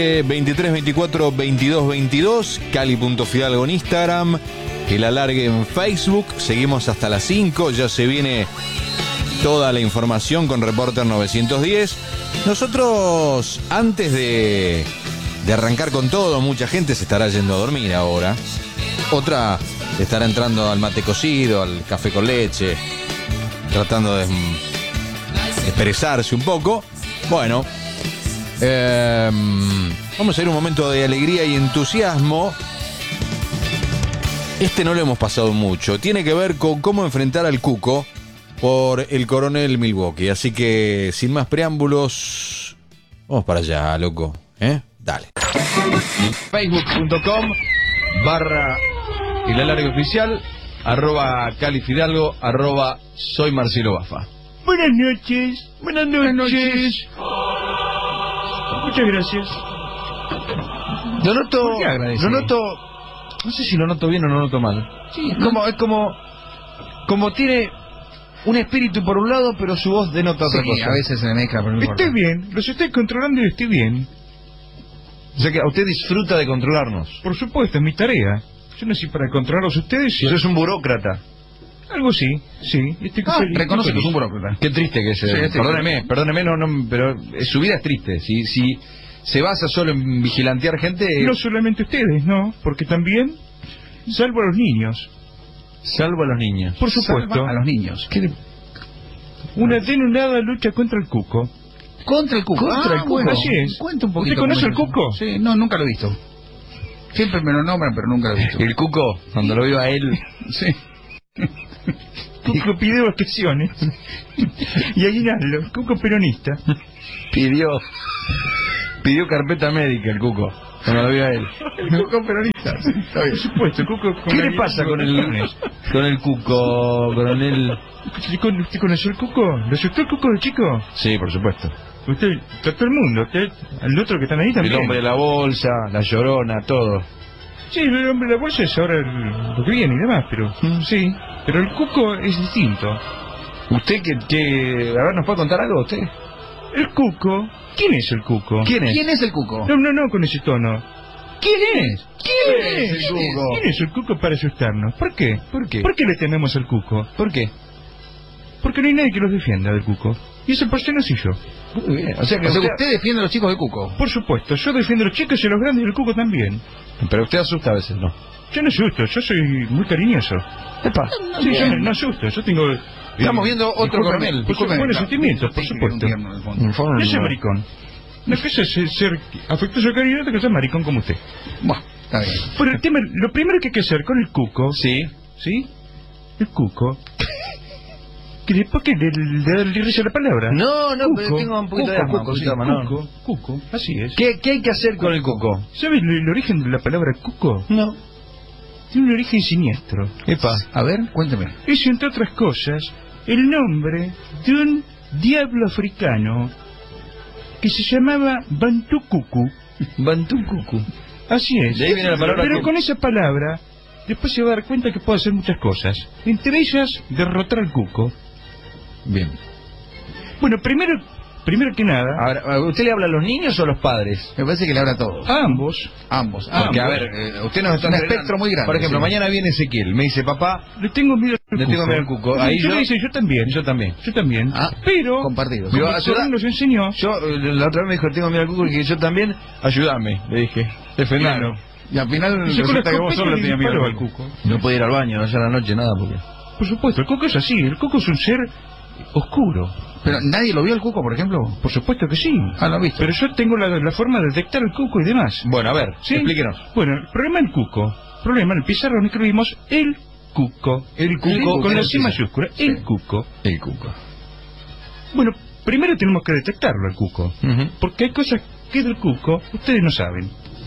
23 24 22 22, Cali.Fidalgo en Instagram, El Alargue en Facebook. Seguimos hasta las 5, ya se viene toda la información con Reporter 910. Nosotros, antes de arrancar con todo, mucha gente se estará yendo a dormir ahora. Otra estará entrando al mate cocido, al café con leche, tratando de expresarse un poco. Bueno, vamos a ir a un momento de alegría y entusiasmo. Este no lo hemos pasado mucho. Tiene que ver con cómo enfrentar al Cuco por el Coronel Milwaukee. Así que, sin más preámbulos, vamos para allá, loco. Dale. Facebook.com/El Alargue Oficial, @CaliFidalgo, @soy Marcelo Bafa. Buenas noches. Buenas noches. Muchas gracias. Lo noto, no sé si lo noto bien o lo noto mal. Sí, es como tiene un espíritu por un lado, pero su voz denota otra cosa. A veces se me mezcla, pero no importa. Estoy bien, los estoy controlando y estoy bien. O sea que a usted disfruta de controlarnos. Por supuesto, es mi tarea. Yo nací para controlarlos a ustedes. Usted es un burócrata. Algo sí. Estoy feliz, reconoce estoy que es un feliz. burócrata. Qué triste que es. Perdóneme, no, pero su vida es triste. Si se basa solo en vigilantear gente... No solamente ustedes, no, porque también salvo a los niños. Salvo a los niños. Por supuesto. Salva a los niños. Una denodada lucha contra el Cuco. Contra el Cuco. Contra el Cuco. Bueno, Así es. Cuenta un poquito. ¿Usted conoce cómo al es. Cuco? Sí, no, nunca lo he visto. Siempre me lo nombran, pero nunca lo he visto. El Cuco, cuando lo veo a él... Sí. Cuco pide vacaciones. Y aguinaldo, Cuco peronista. Pidió carpeta médica el Cuco, cuando lo veo a él. El Cuco peronista. Sí, está bien. Por supuesto, Cuco... ¿Qué le pasa con el Cuco, coronel? ¿Usted conoció el Cuco? ¿Le asustó el Cuco de chico? Sí, por supuesto. Usted, todo el mundo, usted, al otro que están ahí también. El hombre de la bolsa, la llorona, todo. Sí, el hombre de la bolsa es ahora lo que viene y demás, pero... Sí, pero el Cuco es distinto. ¿Usted a ver, nos puede contar algo usted? El Cuco... ¿Quién es el Cuco? ¿Quién es el Cuco? No, con ese tono. ¿Quién es? ¿Quién es el Cuco? ¿Quién es el Cuco para asustarnos? ¿Por qué? ¿Por qué? ¿Por qué le tememos al Cuco? ¿Por qué? Porque no hay nadie que los defienda del Cuco. Y esa persona soy yo. Muy bien. O sea que usted defiende a los chicos de Cuco. Por supuesto, yo defiendo a los chicos y a los grandes del Cuco también. Pero usted asusta a veces, ¿no? Yo no asusto, yo soy muy cariñoso. Epa. Sí, yo no asusto, yo tengo... Estamos viendo otro coronel. Buenos sentimientos, por supuesto. Yo soy maricón. Una cosa es ser afectuoso y cariñoso, otra cosa es maricón como usted. Bueno, está bien. Pero el tema, lo primero que hay que hacer con el Cuco... Sí. ¿Sí? El Cuco... ¿Por qué le risa la palabra? No, Cuco, pero tengo un poquito de asma. Cuco, sí, Cuco, así es. ¿Qué hay que hacer con el Cuco? ¿Sabe el origen de la palabra Cuco? No. Tiene un origen siniestro. Epa. A ver, cuénteme. Es, entre otras cosas, el nombre de un diablo africano que se llamaba Bantu Cucu. Bantu Cucu. Así es. De ahí viene la palabra. Pero con esa palabra, después se va a dar cuenta que puede hacer muchas cosas. Entre ellas, derrotar al Cuco. Bien. Bueno, primero que nada... Ahora, ¿usted le habla a los niños o a los padres? Me parece que le habla a todos. A ambos. Ambos. Porque, a ver, usted nos está un entrenando. espectro muy grande. Por ejemplo, Sí. mañana viene Ezequiel. Me dice, papá, Le tengo miedo al Cuco. Ahí yo le dice, yo también. Yo también. Yo también. Ah, pero... compartidos. Pero Como ayuda- Corán nos enseñó... Yo, la otra vez me dijo, tengo miedo al Cuco, y dije, yo también, ayúdame. Le dije, defendalo. Y al final Y sacó resulta la que vos solo escopeta y tenías miedo disparó al al Cuco. Cuco. No puede ir al baño, allá a la noche, nada, porque... Por supuesto, el Cuco es así. El Cuco es un ser oscuro. Pero nadie lo vio al Cuco, por ejemplo. Por supuesto que sí. Ah, lo he visto. Pero yo tengo la forma de detectar el Cuco y demás. Bueno, a ver, ¿Sí? explíquenos. Bueno, el problema del Cuco. Problema, en el pizarrón escribimos el Cuco. El Cuco. Con la el C mayúscula. El Cuco. El Cuco. Bueno, primero tenemos que detectarlo al Cuco. Ujú. Porque hay cosas que del Cuco ustedes no saben.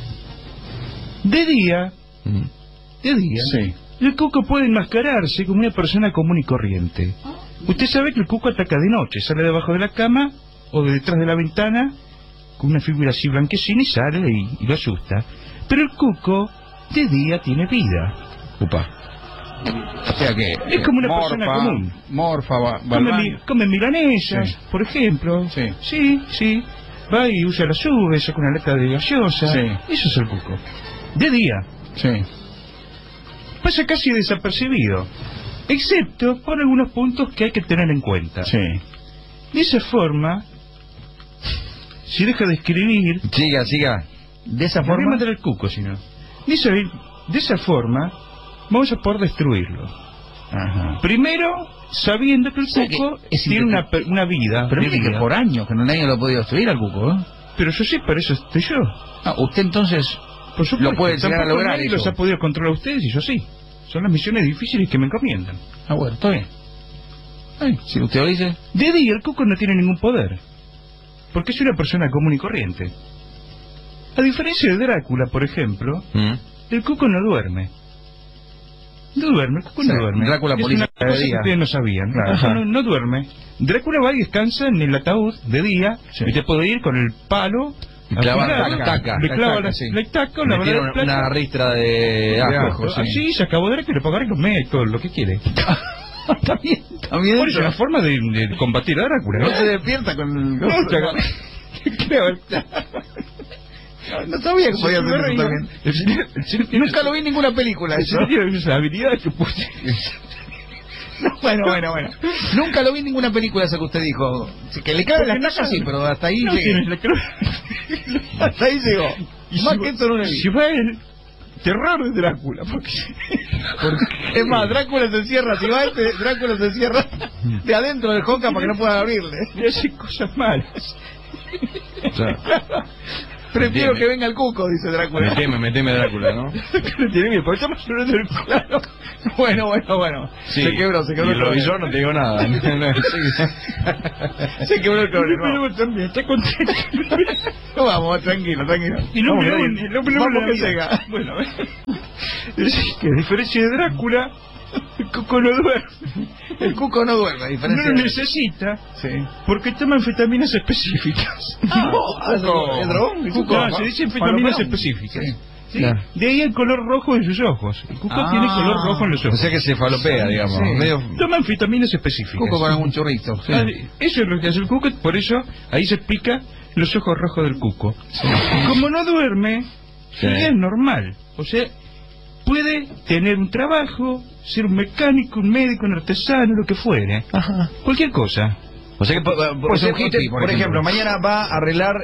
De día, Ujú. Sí. el Cuco puede enmascararse como una persona común y corriente. Usted sabe que el Cuco ataca de noche, sale debajo de la cama o de detrás de la ventana con una figura así blanquecina y sale y lo asusta. Pero el Cuco de día tiene vida. Upa. O sea que... Es como una persona común. Morfa, Balbán. Come milanesas, Sí. por ejemplo. Sí. Sí, sí. va y usa la sube, saca una lata de gaseosa. Sí. Eso es el cuco. De día. Sí. Pasa casi desapercibido, excepto por algunos puntos que hay que tener en cuenta. Sí. De esa forma, si deja de escribir, Siga. De esa no voy a forma. matar el cuco, si no. De esa forma, vamos a poder destruirlo. Ajá. Primero, sabiendo que el sea que cuco es tiene una vida. Pero de mire que vida. por años que nadie lo ha podido destruir al cuco, ¿eh? Pero yo sí, para eso estoy yo. Ah, usted entonces Por supuesto, lo puede llegar a tampoco lograr nadie eso. los ha podido controlar a ustedes y yo sí. Son las misiones difíciles que me encomiendan. Ah, bueno, está bien. Ay, si usted lo dice. De día el cuco no tiene ningún poder, porque es una persona común y corriente. A diferencia de Drácula, por ejemplo, el cuco no duerme. No duerme, el cuco Sí, no duerme. Drácula Es política una de cosa que día. ustedes no sabían. Claro. El cuco no duerme. Drácula va y descansa en el ataúd de día, Sí. y te puede ir con el palo Y clavar afilado, taca. le clava Taca, la sí. estaca o la Metieron verdad de plata. una ristra de ajo. ajo, sí. Así se acabó Drácula, para agarrar los medios y todo lo que quiere. Está bien, está bien. Por eso es una forma de combatir a Drácula. No se despierta con el... No, creo. No sabía que podía hacer eso también. Nunca lo vi en ninguna película eso. Esa habilidad que puse. Bueno. Nunca lo vi en ninguna película esa que usted dijo. Que le clave la taca sí, pero hasta ahí No llegué. tienes la cruz. Hasta ahí llegó. Y Más si que va- eso no le vi. Si va el terror de Drácula, porque Es más, Drácula se encierra. Si va Drácula se encierra de adentro del Joca para que no pueda abrirle. le hace cosas malas. Prefiero Meteme. que venga el cuco, dice Drácula. Meteme Drácula, ¿no? No tiene miedo, porque estamos hablando del claro. Bueno. Sí. Se quebró Y el el cronómetro. revisor no te digo nada. Se quebró el cronómetro. Pero también está contento. No, vamos, tranquilo. Y no Vamos, me Gabriel. Vamos que llega. Bueno, a ver. Es que a diferencia de Drácula, el cuco no duerme. El cuco no duerme, a No diferencia lo de... necesita Sí. porque toma anfetaminas específicas. ¿El dragón? ¿El cuco? No, se dice anfetaminas Palomón. específicas. Sí. ¿Sí? Claro. De ahí el color rojo en sus ojos. El cuco tiene color rojo en los O ojos. sea que se falopea, digamos. Sí. Medio... Toma anfetaminas específicas. Cuco con algún churrito. Sí. Ah, eso es lo que hace el cuco, por eso ahí se explica los ojos rojos del cuco. Como no duerme, Sí. es normal. O sea, puede tener un trabajo, ser un mecánico, un médico, un artesano, lo que fuere. Ajá. Cualquier cosa. O sea que, Puede ser un hippie, por ejemplo, mañana va a arreglar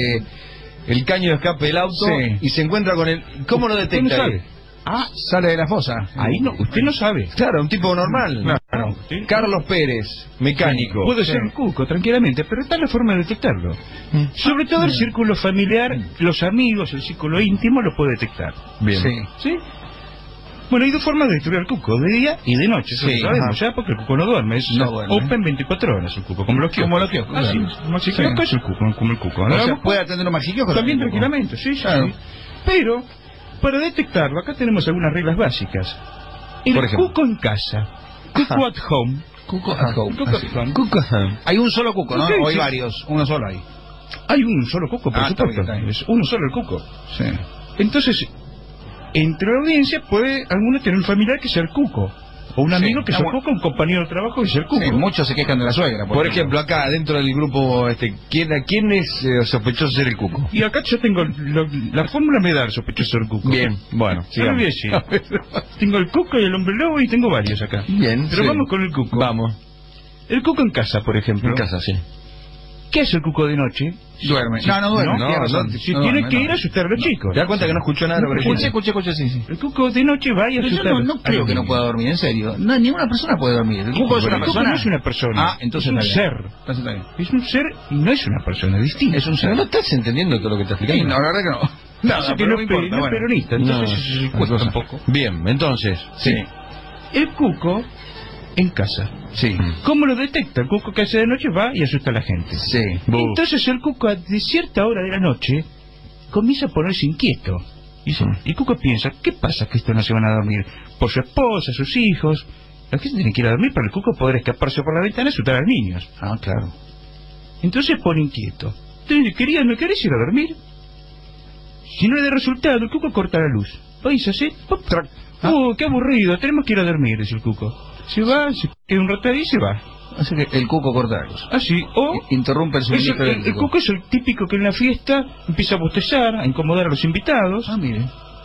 el caño de escape del auto Sí. y se encuentra con el... ¿Cómo lo Usted no detecta? sabe. él? Ah, Sale de la fosa. ahí no, usted no sabe. Claro, un tipo normal. Claro. Sí. Carlos Pérez, mecánico. Puede ser un cuco, tranquilamente, pero está la forma de detectarlo. Sobre todo el círculo familiar, los amigos, el círculo íntimo lo puede detectar. Bien. Sí. ¿Sí? Bueno, hay dos formas de destruir al cuco, de día y de noche. Eso Sí, lo sabemos ajá. ya, porque el cuco no duerme. Es No duerme. open 24 horas el cuco, como los kioscos. Como los kioscos, Ah, sí, claro. como el Sí. kiosco es el cuco, como el cuco. O ¿no? sea, puede atender un maxiquioco También el cuco. tranquilamente, sí, sí. Claro. Sí. Pero, para detectarlo, acá tenemos algunas reglas básicas. El Por ejemplo. cuco en casa, cuco at home. Cuco at home. Cuco at home. Hay un solo cuco, ¿no? Ok, O hay sí. varios. Uno solo hay. Hay un solo cuco, por Ah, está supuesto. bien, está bien. Es uno solo el cuco. Sí. Entonces, entre la audiencia puede alguno tener un familiar que sea el cuco. O un Sí, amigo que sea el bueno. cuco, un compañero de trabajo que sea el cuco. Sí, muchos se quejan de la suegra. Por ejemplo, acá dentro del grupo, ¿quién es sospechoso de ser el cuco? Y acá yo tengo la fórmula me da el sospechoso del cuco. Bien, bueno, Ya lo voy a sigamos. decir. Tengo el cuco y el hombre lobo y tengo varios acá. Bien, Pero sí. vamos con el cuco. Vamos. El cuco en casa, por ejemplo. En casa, sí. ¿Qué hace el cuco de noche? Duerme. No duerme. No, tiene razón. no, Si No tiene duerme, que no. ir a asustar a los chicos. ¿Te das cuenta que no escuchó nada de lo que Escuche, dijiste? sí. El cuco de noche va y Pero yo asusta a los no creo que no pueda dormir, en serio. No, ninguna persona puede dormir. El cuco es una El cuco persona. no es una persona. Ah, entonces es un está bien. ser. Entonces está bien. Es un ser y no es una persona, es distinto. Es un ser. ¿No estás entendiendo todo lo que te Sí, explicando? no, la verdad que no. Pasa que no es importa, no es bueno. peronista, entonces eso se cuesta un poco. Bien, entonces. Sí. El cuco en casa. Sí. ¿Cómo lo detecta? El cuco que hace de noche va y asusta a la gente. Sí. Entonces el cuco de cierta hora de la noche comienza a ponerse inquieto. Y el cuco piensa, ¿qué pasa que estos no se van a dormir? Por su esposa, sus hijos. La gente tiene que ir a dormir para el cuco poder escaparse por la ventana y asustar a los niños. Ah, claro. Entonces se pone inquieto. Entonces, ¿no querés ir a dormir? Si no le da resultado, el cuco corta la luz. Va y se hace, pop, trac. Qué aburrido, tenemos que ir a dormir, dice el cuco. Se va, se queda un rato ahí y se va. Así que el cuco corta la luz. Así, o... Interrumpe el suministro el eléctrico. cuco es el típico que en la fiesta empieza a bostezar, a incomodar a los invitados. Ah, mire.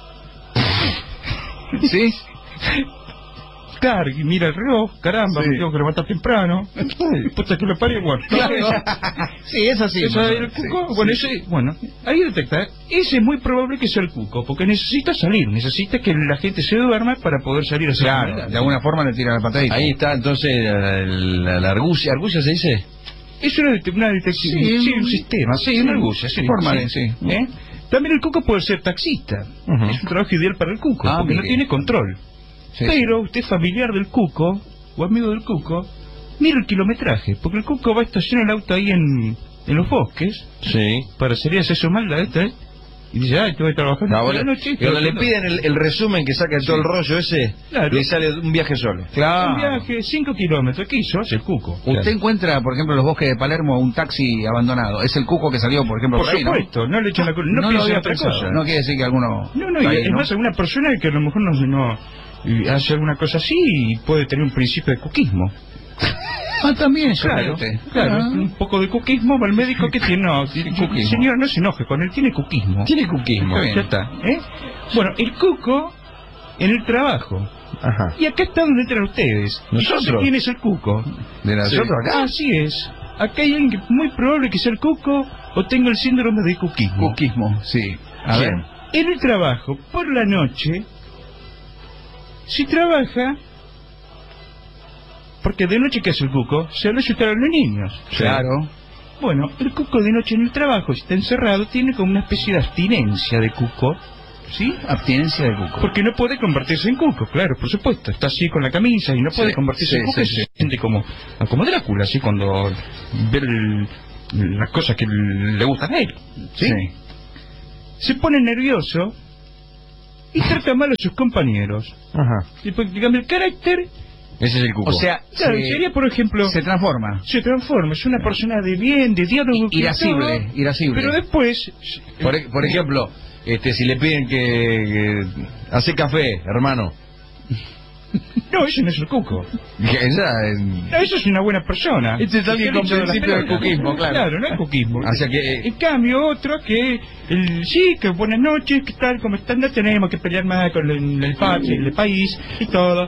¿Sí? Claro, y mira el reloj, caramba, Sí. me tengo que levantar temprano. Puta que lo parió, bueno. Sí, es así. ¿Esa es el cuco? Sí, Bueno, sí. ese, bueno, ahí detecta. Ese es muy probable que sea el cuco, porque necesita salir, necesita que la gente se duerma para poder salir a hacer Claro, comida. de alguna forma le tira la patadita. Ahí está entonces la argucia. ¿Argucia se dice? Es una detección, Sí, sí, un sistema, sí, una argucia, sí. Forma de, sí. ¿Eh? También el cuco puede ser taxista. Ujú. Es un trabajo ideal para el cuco, Ah, porque no mire. tiene control. Sí, Pero usted familiar del cuco, o amigo del cuco, mira el kilometraje, porque el cuco va a estacionar el auto ahí en los bosques, Sí. para salir a hacer su maldad, y dice, ay, tengo que trabajar No, toda bueno, la noche. y cuando le piden el resumen que saca todo el rollo ese, Claro. le sale un viaje solo. Claro. Un viaje, 5 kilómetros, ¿qué hizo? Hace el cuco. Usted encuentra, por ejemplo, en los bosques de Palermo un taxi abandonado. Es el cuco que salió, por ejemplo, Por ahí, ¿no? supuesto, no le echan la culpa, no, lo piensa en había otra pensado. cosa. No quiere decir que alguno... No, está y ahí, es más, una persona que a lo mejor no hace alguna cosa así y puede tener un principio de cuquismo. Ah, también, Claro, seguramente. claro, Ah. un poco de cuquismo, va el médico que tiene, no, cuquismo. señor, no se enoje con él, tiene cuquismo. Tiene cuquismo. Está bien. Ya está, ¿eh? Bueno, el cuco en el trabajo. Ajá. Y acá está donde entran ustedes. ¿Nosotros? Entonces, ¿quién es el cuco? ¿De nosotros acá? Así es. Acá hay alguien que muy probable que sea el cuco o tenga el síndrome de cuquismo. Cuquismo, sí. A ver. En el trabajo, por la noche, si trabaja, porque de noche, ¿qué hace el cuco? Se va a asustar a los niños. Claro. Bueno, el cuco de noche en el trabajo, si está encerrado, tiene como una especie de abstinencia de cuco, ¿sí? Abstinencia de cuco. Porque no puede convertirse en cuco, claro, por supuesto. Está así con la camisa y no puede Sí, convertirse en sí, cuco y sí, se sí. siente como Drácula, así cuando ve las cosas que le gustan a él, ¿sí? Se pone nervioso y trata mal a sus compañeros. Ajá. Y pues, dígame, el carácter, Ese es el cuco. O sea, claro, sería, por ejemplo, se transforma. se transforma, es una persona de bien, de diálogo, que Irascible, todo, irascible. pero después, Por ejemplo, si le piden que hace café, hermano. no, eso no es el cuco. Esa es... No, eso es una buena persona. Este es alguien Que le con echa de las principio de pelotas. cuquismo, claro. Claro, no es cuquismo. O sea que... En cambio, otro que, sí, que buenas noches, ¿qué tal? ¿Cómo están? No tenemos que pelear más con el país y todo.